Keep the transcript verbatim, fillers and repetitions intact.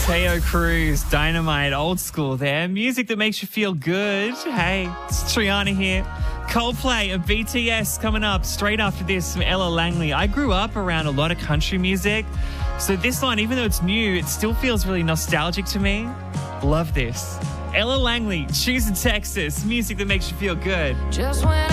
Teo Cruz, Dynamite, old school there. Music that makes you feel good. Hey, it's Triana here. Coldplay and B T S coming up straight after this from Ella Langley. I grew up around a lot of country music, so this one, even though it's new, it still feels really nostalgic to me. Love this. Ella Langley, Choosing Texas, music that makes you feel good. Just when